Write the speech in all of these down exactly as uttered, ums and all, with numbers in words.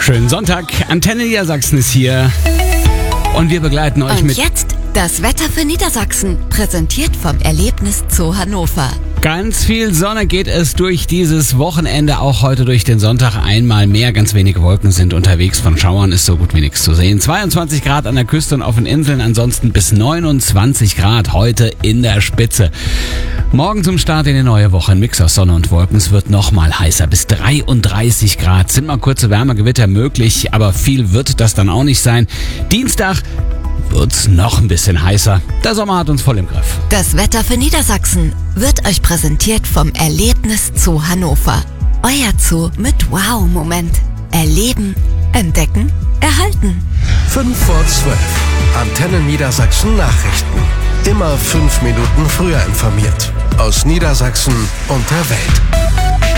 Schönen Sonntag, Antenne Niedersachsen ist hier und wir begleiten euch und mit... Und jetzt das Wetter für Niedersachsen, präsentiert vom Erlebnis Zoo Hannover. Ganz viel Sonne geht es durch dieses Wochenende, auch heute durch den Sonntag einmal mehr. Ganz wenige Wolken sind unterwegs, von Schauern ist so gut wie nichts zu sehen. zweiundzwanzig Grad an der Küste und auf den Inseln, ansonsten bis neunundzwanzig Grad heute in der Spitze. Morgen zum Start in die neue Woche, ein Mix aus Sonne und Wolken. Es wird nochmal heißer, bis dreiunddreißig Grad. Sind mal kurze Wärmegewitter möglich, aber viel wird das dann auch nicht sein. Dienstag wird's noch ein bisschen heißer. Der Sommer hat uns voll im Griff. Das Wetter für Niedersachsen wird euch präsentiert vom Erlebnis Zoo Hannover. Euer Zoo mit Wow-Moment. Erleben, entdecken, erhalten. fünf vor zwölf. Antenne Niedersachsen Nachrichten. Immer fünf Minuten früher informiert. Aus Niedersachsen und der Welt.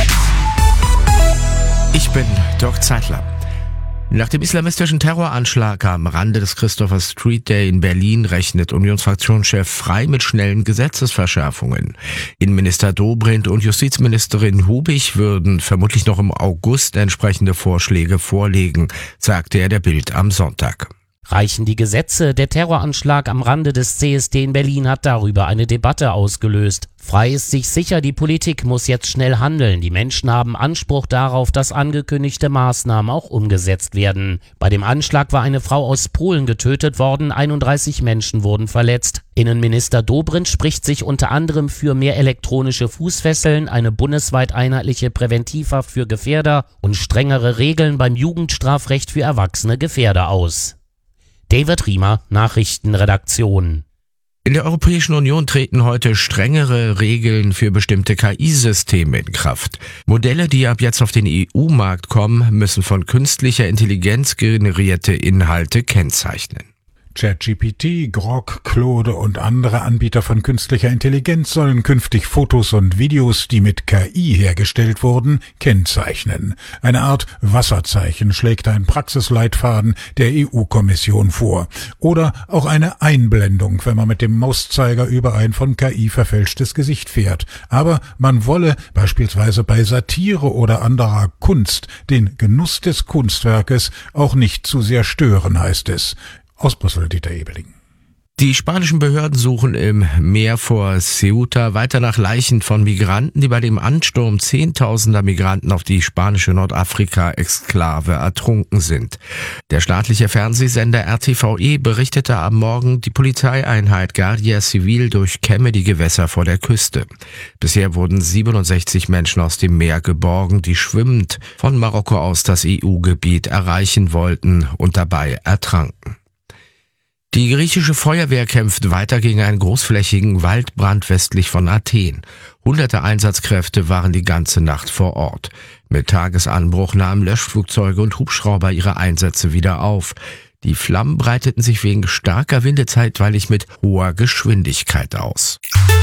Ich bin Dirk Zeitler. Nach dem islamistischen Terroranschlag am Rande des Christopher Street Day in Berlin rechnet Unionsfraktionschef Frey mit schnellen Gesetzesverschärfungen. Innenminister Dobrindt und Justizministerin Hubig würden vermutlich noch im August entsprechende Vorschläge vorlegen, sagte er der Bild am Sonntag. Reichen die Gesetze? Der Terroranschlag am Rande des C S D in Berlin hat darüber eine Debatte ausgelöst. Frey ist sich sicher, die Politik muss jetzt schnell handeln. Die Menschen haben Anspruch darauf, dass angekündigte Maßnahmen auch umgesetzt werden. Bei dem Anschlag war eine Frau aus Polen getötet worden, einunddreißig Menschen wurden verletzt. Innenminister Dobrindt spricht sich unter anderem für mehr elektronische Fußfesseln, eine bundesweit einheitliche Präventivhaft für Gefährder und strengere Regeln beim Jugendstrafrecht für erwachsene Gefährder aus. David Riemer, Nachrichtenredaktion. In der Europäischen Union treten heute strengere Regeln für bestimmte K I-Systeme in Kraft. Modelle, die ab jetzt auf den E U-Markt kommen, müssen von künstlicher Intelligenz generierte Inhalte kennzeichnen. ChatGPT, Grok, Claude und andere Anbieter von künstlicher Intelligenz sollen künftig Fotos und Videos, die mit K I hergestellt wurden, kennzeichnen. Eine Art Wasserzeichen schlägt ein Praxisleitfaden der E U-Kommission vor. Oder auch eine Einblendung, wenn man mit dem Mauszeiger über ein von K I verfälschtes Gesicht fährt. Aber man wolle beispielsweise bei Satire oder anderer Kunst den Genuss des Kunstwerkes auch nicht zu sehr stören, heißt es. Aus Brüssel, Dieter Ebeling. Die spanischen Behörden suchen im Meer vor Ceuta weiter nach Leichen von Migranten, die bei dem Ansturm zehntausender Migranten auf die spanische Nordafrika-Exklave ertrunken sind. Der staatliche Fernsehsender R T V E berichtete am Morgen, die Polizeieinheit Guardia Civil durchkämme die Gewässer vor der Küste. Bisher wurden siebenundsechzig Menschen aus dem Meer geborgen, die schwimmend von Marokko aus das E U-Gebiet erreichen wollten und dabei ertranken. Die griechische Feuerwehr kämpft weiter gegen einen großflächigen Waldbrand westlich von Athen. Hunderte Einsatzkräfte waren die ganze Nacht vor Ort. Mit Tagesanbruch nahmen Löschflugzeuge und Hubschrauber ihre Einsätze wieder auf. Die Flammen breiteten sich wegen starker Winde zeitweilig mit hoher Geschwindigkeit aus.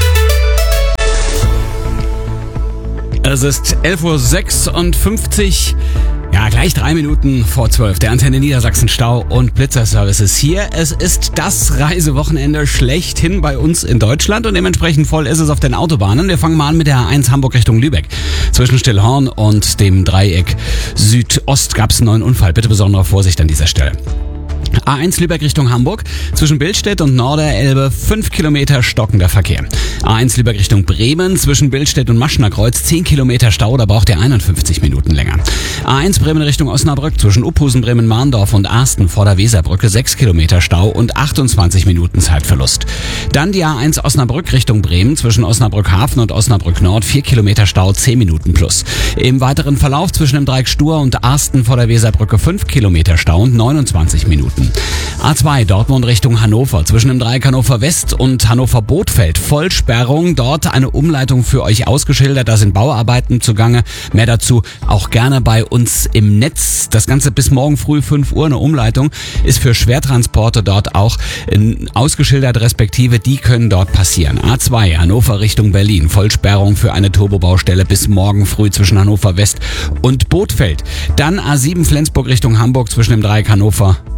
Es ist elf Uhr sechsundfünfzig. Ja, gleich drei Minuten vor zwölf. Der Antenne Niedersachsen Stau- und Blitzerservice ist hier. Es ist das Reisewochenende schlechthin bei uns in Deutschland und dementsprechend voll ist es auf den Autobahnen. Wir fangen mal an mit der A eins Hamburg Richtung Lübeck. Zwischen Stillhorn und dem Dreieck Südost gab es einen neuen Unfall. Bitte besondere Vorsicht an dieser Stelle. A eins Lübeck Richtung Hamburg, zwischen Billstedt und Norderelbe fünf Kilometer stockender Verkehr. A eins Lübeck Richtung Bremen, zwischen Billstedt und Maschner Kreuz zehn Kilometer Stau, da braucht ihr einundfünfzig Minuten länger. A eins Bremen Richtung Osnabrück, zwischen Uphusen, Bremen-Mahndorf und Arsten vor der Weserbrücke sechs Kilometer Stau und achtundzwanzig Minuten Zeitverlust. Dann die A eins Osnabrück Richtung Bremen, zwischen Osnabrück Hafen und Osnabrück Nord vier Kilometer Stau, zehn Minuten plus. Im weiteren Verlauf zwischen dem Dreieck Stur und Arsten vor der Weserbrücke fünf Kilometer Stau und neunundzwanzig Minuten. A zwei Dortmund Richtung Hannover, zwischen dem Dreieck Hannover West und Hannover Bothfeld Vollsperrung, dort eine Umleitung für euch ausgeschildert, da sind Bauarbeiten zugange. Mehr dazu auch gerne bei uns im Netz. Das Ganze bis morgen früh fünf Uhr, eine Umleitung ist für Schwertransporte dort auch ausgeschildert, respektive die können dort passieren. A zwei Hannover Richtung Berlin, Vollsperrung für eine Turbobaustelle bis morgen früh zwischen Hannover West und Bothfeld. Dann A sieben Flensburg Richtung Hamburg, zwischen dem Dreieck Hannover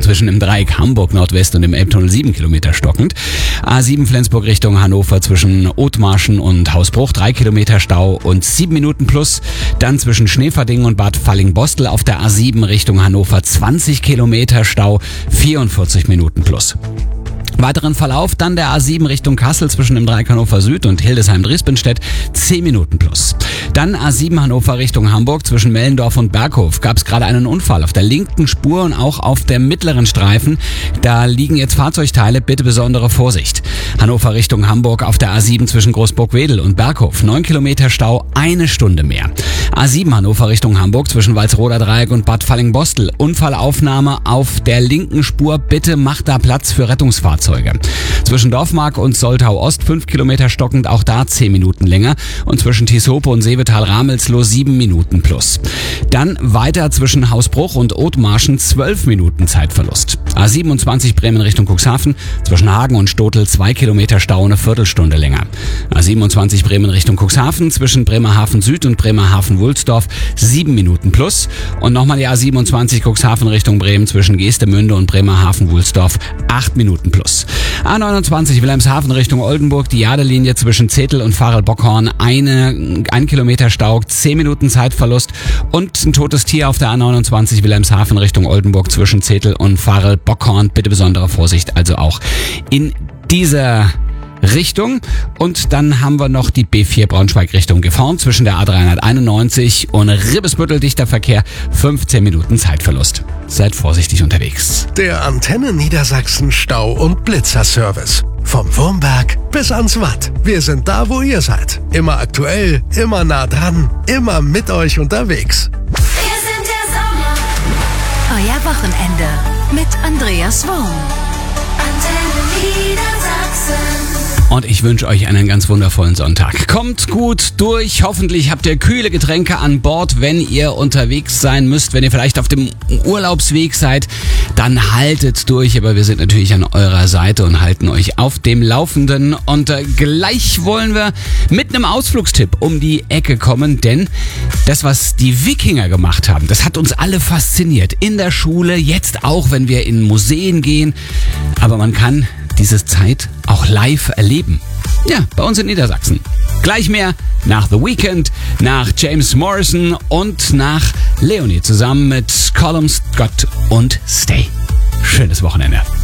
zwischen dem Dreieck Hamburg Nordwest und dem Elbtunnel sieben Kilometer stockend. A sieben Flensburg Richtung Hannover zwischen Othmarschen und Hausbruch drei Kilometer Stau und sieben Minuten plus. Dann zwischen Schneverdingen und Bad Fallingbostel auf der A sieben Richtung Hannover zwanzig Kilometer Stau, vierundvierzig Minuten plus. Weiteren Verlauf dann der A sieben Richtung Kassel zwischen dem Dreieck Hannover Süd und Hildesheim-Dresdenstedt, zehn Minuten plus. Dann A sieben Hannover Richtung Hamburg zwischen Mellendorf und Berghof gab es gerade einen Unfall auf der linken Spur und auch auf der mittleren Streifen. Da liegen jetzt Fahrzeugteile, bitte besondere Vorsicht. Hannover Richtung Hamburg auf der A sieben zwischen Großburg-Wedel und Berghof, neun Kilometer Stau, eine Stunde mehr. A sieben Hannover Richtung Hamburg zwischen Walsroder Dreieck und Bad Fallingbostel, Unfallaufnahme auf der linken Spur, bitte macht da Platz für Rettungsfahrzeuge. Zwischen Dorfmark und Soltau Ost fünf Kilometer stockend, auch da zehn Minuten länger. Und zwischen Tieshope und Seevetal-Ramelsloh sieben Minuten plus. Dann weiter zwischen Hausbruch und Othmarschen zwölf Minuten Zeitverlust. A siebenundzwanzig Bremen Richtung Cuxhaven zwischen Hagen und Stotel zwei Kilometer Stau, eine Viertelstunde länger. A siebenundzwanzig Bremen Richtung Cuxhaven zwischen Bremerhaven Süd und Bremerhaven-Wulsdorf sieben Minuten plus. Und nochmal die A siebenundzwanzig Cuxhaven Richtung Bremen zwischen Geestemünde und Bremerhaven-Wulsdorf acht Minuten plus. A neunundzwanzig Wilhelmshaven Richtung Oldenburg, die Jadelinie zwischen Zetel und Farel-Bockhorn, eine, ein Kilometer Stau, zehn Minuten Zeitverlust und ein totes Tier auf der A neunundzwanzig Wilhelmshaven Richtung Oldenburg zwischen Zetel und Farel-Bockhorn. Bitte besondere Vorsicht, also auch in dieser Richtung. Und dann haben wir noch die B vier Braunschweig Richtung Gifhorn zwischen der A dreihunderteinundneunzig und Ribbesbüttel, dichter Verkehr, fünfzehn Minuten Zeitverlust. Seid vorsichtig unterwegs. Der Antenne Niedersachsen Stau- und Blitzerservice. Vom Wurmberg bis ans Watt. Wir sind da, wo ihr seid. Immer aktuell, immer nah dran, immer mit euch unterwegs. Wir sind der Sommer. Euer Wochenende mit Andreas Worm. Antenne Niedersachsen. Und ich wünsche euch einen ganz wundervollen Sonntag. Kommt gut durch. Hoffentlich habt ihr kühle Getränke an Bord, wenn ihr unterwegs sein müsst. Wenn ihr vielleicht auf dem Urlaubsweg seid, dann haltet durch. Aber wir sind natürlich an eurer Seite und halten euch auf dem Laufenden. Und äh, gleich wollen wir mit einem Ausflugstipp um die Ecke kommen. Denn das, was die Wikinger gemacht haben, das hat uns alle fasziniert. In der Schule, jetzt auch, wenn wir in Museen gehen. Aber man kann diese Zeit auch live erleben. Ja, bei uns in Niedersachsen. Gleich mehr nach The Weeknd, nach James Morrison und nach Leonie zusammen mit Column Scott und Stay. Schönes Wochenende.